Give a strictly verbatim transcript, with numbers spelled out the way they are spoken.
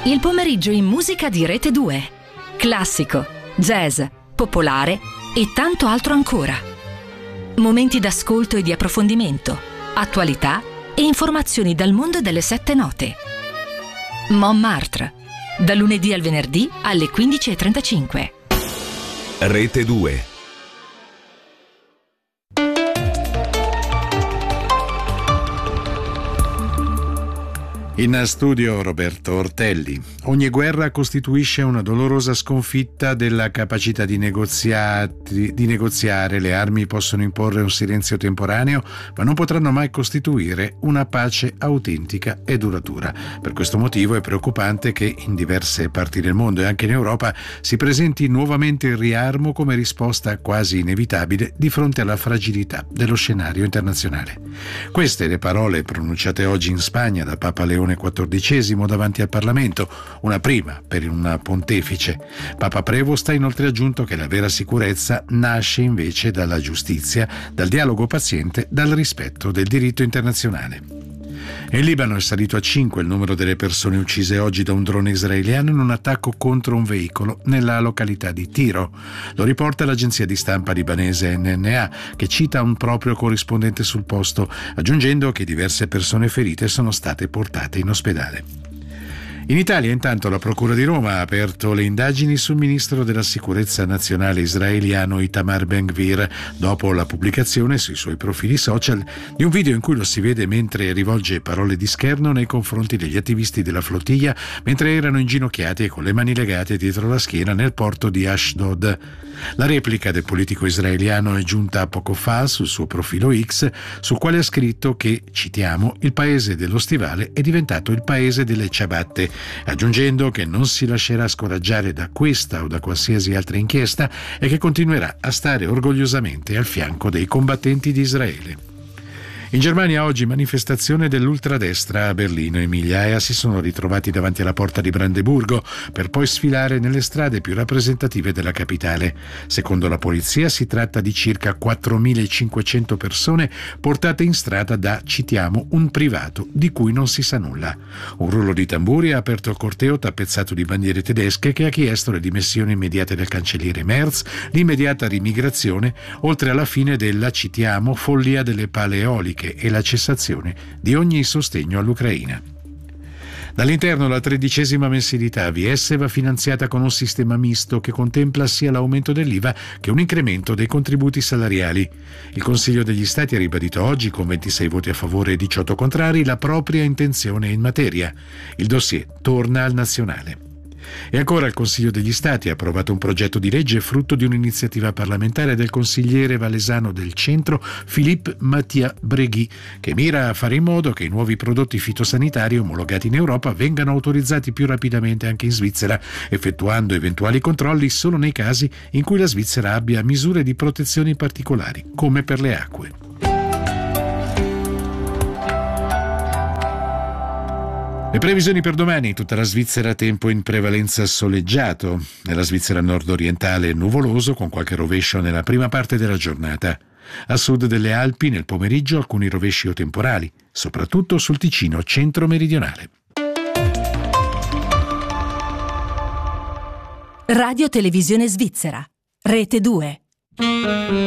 Il pomeriggio in musica di Rete due. Classico, jazz, popolare e tanto altro ancora. Momenti d'ascolto e di approfondimento, attualità e informazioni dal mondo delle sette note. Montmartre, da lunedì al venerdì alle quindici e trentacinque. Rete due. In studio Roberto Ortelli. Ogni guerra costituisce una dolorosa sconfitta della capacità di, negoziati, di negoziare. Le armi possono imporre un silenzio temporaneo, ma non potranno mai costituire una pace autentica e duratura. Per questo motivo è preoccupante che in diverse parti del mondo e anche in Europa si presenti nuovamente il riarmo come risposta quasi inevitabile di fronte alla fragilità dello scenario internazionale. Queste le parole pronunciate oggi in Spagna da Papa Leone quattordicesimo davanti al Parlamento, una prima per un pontefice. Papa Prevost ha inoltre aggiunto che la vera sicurezza nasce invece dalla giustizia, dal dialogo paziente, dal rispetto del diritto internazionale. In Libano è salito a cinque il numero delle persone uccise oggi da un drone israeliano in un attacco contro un veicolo nella località di Tiro. Lo riporta l'agenzia di stampa libanese N N A, che cita un proprio corrispondente sul posto, aggiungendo che diverse persone ferite sono state portate in ospedale. In Italia, intanto, la Procura di Roma ha aperto le indagini sul ministro della sicurezza nazionale israeliano Itamar Ben-Gvir dopo la pubblicazione sui suoi profili social di un video in cui lo si vede mentre rivolge parole di scherno nei confronti degli attivisti della flottiglia mentre erano inginocchiati e con le mani legate dietro la schiena nel porto di Ashdod. La replica del politico israeliano è giunta poco fa sul suo profilo X, sul quale ha scritto che, citiamo, il paese dello stivale è diventato il paese delle ciabatte, aggiungendo che non si lascerà scoraggiare da questa o da qualsiasi altra inchiesta e che continuerà a stare orgogliosamente al fianco dei combattenti di Israele. In Germania oggi manifestazione dell'ultradestra a Berlino e migliaia si sono ritrovati davanti alla porta di Brandeburgo per poi sfilare nelle strade più rappresentative della capitale. Secondo la polizia si tratta di circa quattromilacinquecento persone portate in strada da, citiamo, un privato di cui non si sa nulla. Un rullo di tamburi ha aperto il corteo tappezzato di bandiere tedesche che ha chiesto le dimissioni immediate del cancelliere Merz, l'immediata rimigrazione, oltre alla fine della, citiamo, follia delle pale eoliche e la cessazione di ogni sostegno all'Ucraina. Dall'interno la tredicesima mensilità V S va finanziata con un sistema misto che contempla sia l'aumento dell'I V A che un incremento dei contributi salariali. Il Consiglio degli Stati ha ribadito oggi, con ventisei voti a favore e diciotto contrari, la propria intenzione in materia. Il dossier torna al nazionale. E ancora il Consiglio degli Stati ha approvato un progetto di legge frutto di un'iniziativa parlamentare del consigliere valesano del centro Philippe Mathias Bregui, che mira a fare in modo che i nuovi prodotti fitosanitari omologati in Europa vengano autorizzati più rapidamente anche in Svizzera, effettuando eventuali controlli solo nei casi in cui la Svizzera abbia misure di protezione particolari, come per le acque. Le previsioni per domani: in tutta la Svizzera tempo in prevalenza soleggiato, nella Svizzera nord-orientale nuvoloso con qualche rovescio nella prima parte della giornata. A sud delle Alpi nel pomeriggio alcuni rovesci o temporali, soprattutto sul Ticino centro-meridionale. Radio Televisione Svizzera, Rete due.